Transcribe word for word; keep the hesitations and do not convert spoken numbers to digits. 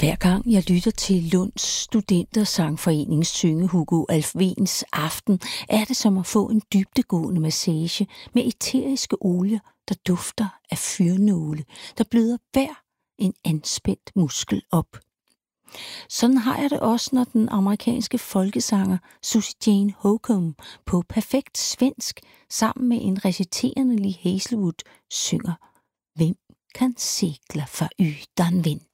Hver gang jeg lytter til Lunds Studentersangforenings synge Hugo Alfvéns Aften, er det som at få en dybdegående massage med æteriske olier, der dufter af fyrnåle, der bløder hver en anspændt muskel op. Sådan har jeg det også, når den amerikanske folkesanger Susie Jane Holcomb på perfekt svensk sammen med en reciterende Lee Hazlewood synger: Hvem kan segla för utan vind?